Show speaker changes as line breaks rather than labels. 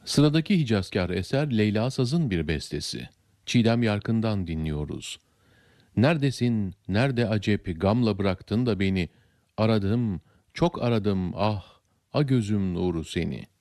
Sıradaki Hicazkar eser Leyla Saz'ın bir bestesi. Çiğdem Yarkın'dan dinliyoruz. Neredesin, nerede acep gamla bıraktın da beni. Aradım, çok aradım ah, a gözüm nuru seni.